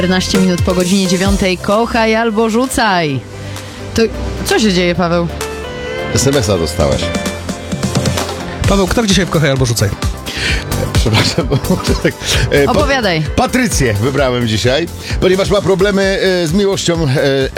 14 minut po godzinie 9. Kochaj albo rzucaj. To co się dzieje, Paweł? SMS-a dostałaś. Paweł, kto dzisiaj w Kochaj albo Rzucaj? Przepraszam, bo tak, Opowiadaj. Patrycję wybrałem dzisiaj, ponieważ ma problemy z miłością.